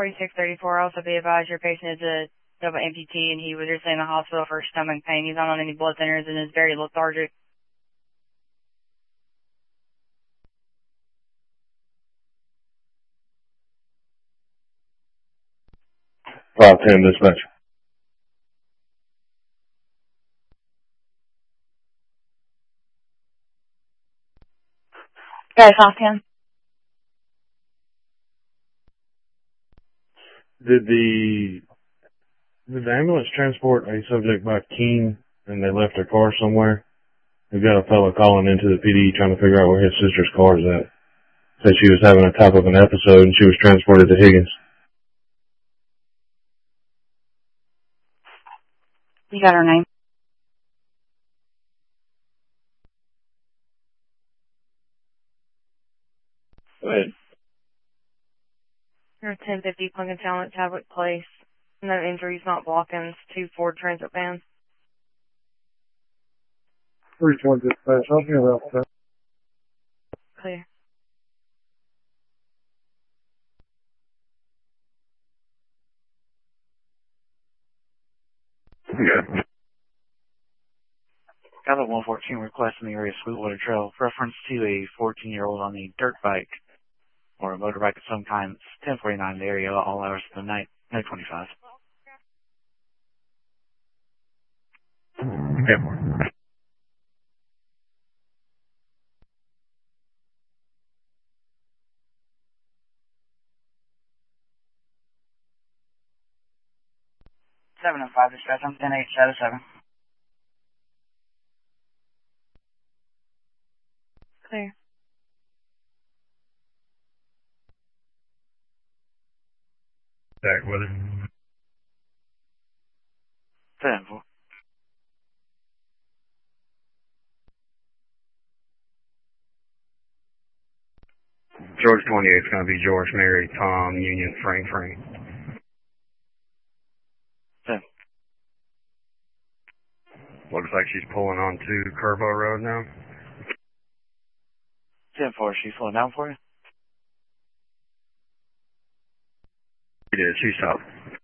4634. Also be advised your patient is a double amputee and he was recently in the hospital for stomach pain. He's not on any blood thinners and is very lethargic. 510 dispatch. Okay, 510. Did the ambulance transport a subject by Keene and they left their car somewhere? We've got a fellow calling into the PD trying to figure out where his sister's car is at. Said she was having a type of an episode and she was transported to Higgins. You got her name? Go ahead. You're 1050 Plunkin Talent, Tablet Place. No injuries, not walk-ins. 2 Ford Transit vans. 320 dispatch. I'll be about that. Clear. Yeah. Got a 114 request in the area of Sweetwater Trail. Reference to a 14-year-old on a dirt bike or a motorbike of some kind. It's 1049 in the area, all hours of the night. No 25. Yeah. Seven and 5 dispatch. I'm 10877. Clear. Back with it. 10-4. George 28 is going to be George, Mary, Tom, Union, Frank. 10. Looks like she's pulling onto Curbo Road now. 10-4. She slowing down for you? She did. She stopped.